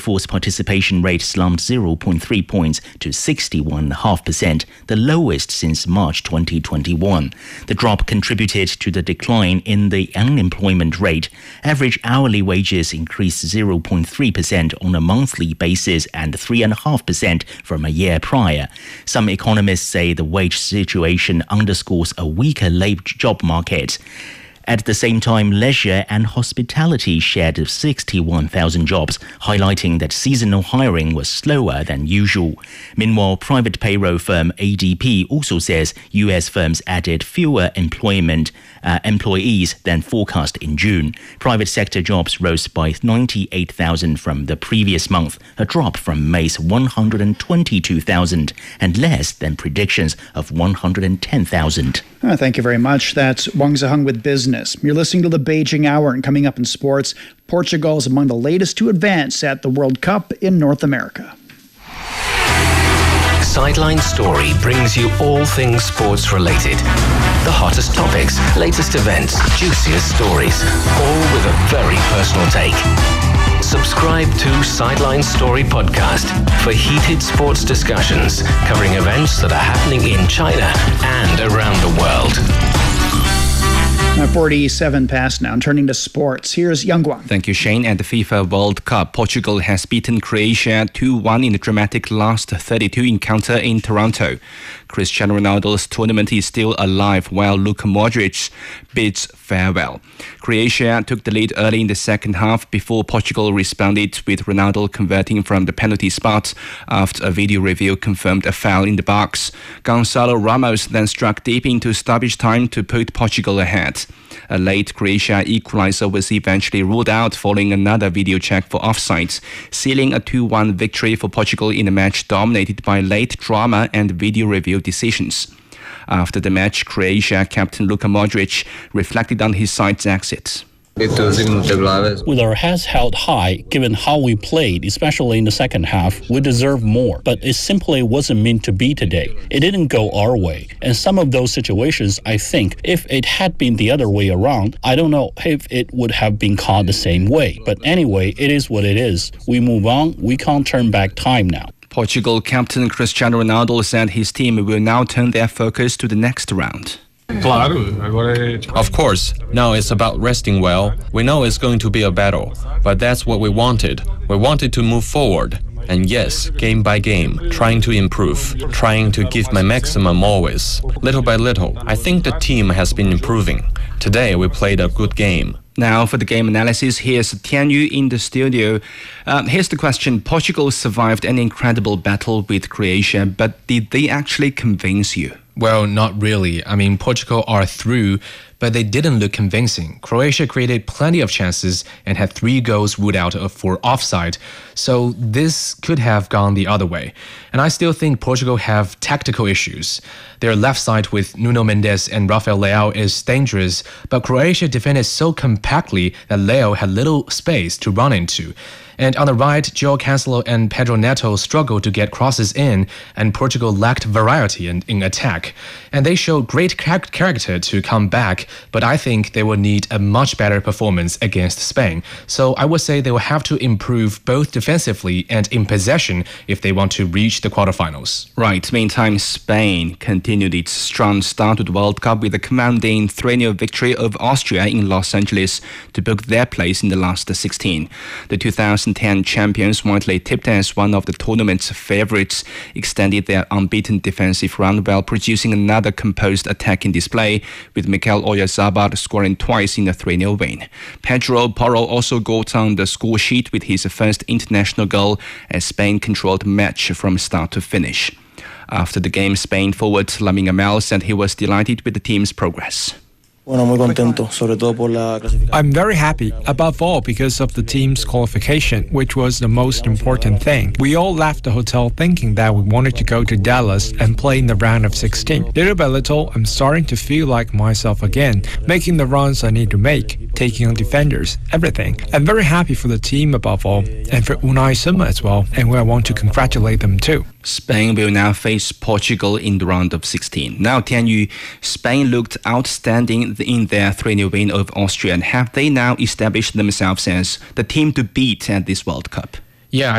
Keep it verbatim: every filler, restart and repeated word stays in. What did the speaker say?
workforce participation rate slumped zero point three points to sixty-one point five percent, the lowest since March twenty twenty-one. The drop contributed to the decline in the unemployment rate. Average hourly wages increased zero point three percent on a monthly basis and three point five percent from a year prior. Some economists say the wage situation underscores a weaker labor job market. At the same time, leisure and hospitality shared sixty-one thousand jobs, highlighting that seasonal hiring was slower than usual. Meanwhile, private payroll firm A D P also says U S firms added fewer employment uh, employees than forecast in June. Private sector jobs rose by ninety-eight thousand from the previous month, a drop from May's one hundred twenty-two thousand and less than predictions of one hundred ten thousand. Oh, thank you very much. That's Wang Ziheng with Business. You're listening to the Beijing Hour, and coming up in sports, Portugal is among the latest to advance at the World Cup in North America. Sideline Story brings you all things sports related. The hottest topics, latest events, juiciest stories, all with a very personal take. Subscribe to Sideline Story Podcast for heated sports discussions covering events that are happening in China and around the world. forty-seven past now, and turning to sports. Here's Yang Guang. Thank you, Shane. At the FIFA World Cup, Portugal has beaten Croatia two one in the dramatic last thirty-two encounter in Toronto. Cristiano Ronaldo's tournament is still alive while Luka Modric bids farewell. Croatia took the lead early in the second half before Portugal responded with Ronaldo converting from the penalty spot after a video review confirmed a foul in the box. Gonçalo Ramos then struck deep into stoppage time to put Portugal ahead. A late Croatia equalizer was eventually ruled out following another video check for offside, sealing a two one victory for Portugal in a match dominated by late drama and video review decisions. After the match, Croatia captain Luka Modric reflected on his side's exit. With our heads held high, given how we played, especially in the second half, we deserve more. But it simply wasn't meant to be today. It didn't go our way. And some of those situations, I think, if it had been the other way around, I don't know if it would have been called the same way. But anyway, it is what it is. We move on. We can't turn back time now. Portugal captain Cristiano Ronaldo said his team will now turn their focus to the next round. Of course, now it's about resting well. We know it's going to be a battle, but that's what we wanted. We wanted to move forward. And yes, game by game, trying to improve, trying to give my maximum always. Little by little, I think the team has been improving. Today we played a good game. Now for the game analysis, here's Tian Yu in the studio. Um, here's the question. Portugal survived an incredible battle with Croatia, but did they actually convince you? Well, not really. I mean, Portugal are through, but they didn't look convincing. Croatia created plenty of chances and had three goals ruled out for offside, so this could have gone the other way. And I still think Portugal have tactical issues. Their left side with Nuno Mendes and Rafael Leao is dangerous, but Croatia defended so compactly that Leao had little space to run into. And on the right, João Cancelo and Pedro Neto struggled to get crosses in, and Portugal lacked variety in, in attack. And they showed great char- character to come back, but I think they will need a much better performance against Spain. So I would say they will have to improve both defensively and in possession if they want to reach the quarterfinals. Right. Meantime, Spain continued its strong start to the World Cup with a commanding three nil victory over Austria in Los Angeles to book their place in the last sixteen. The two thousand ten champions, widely tipped as one of the tournament's favorites, extended their unbeaten defensive run while producing another composed attacking display, with Mikel Oyarzabal scoring twice in a three nil win. Pedro Porro also got on the score sheet with his first international goal as Spain controlled the match from start to finish. After the game, Spain forward Lamine Yamal said he was delighted with the team's progress. I'm very happy, above all because of the team's qualification, which was the most important thing. We all left the hotel thinking that we wanted to go to Dallas and play in the round of sixteen. Little by little, I'm starting to feel like myself again, making the runs I need to make, taking on defenders, everything. I'm very happy for the team above all, and for Unai Simon as well, and I want to congratulate them too. Spain will now face Portugal in the round of sixteen. Now, Tian Yu, Spain looked outstanding in their three nil win over Austria, and have they now established themselves as the team to beat at this World Cup? Yeah,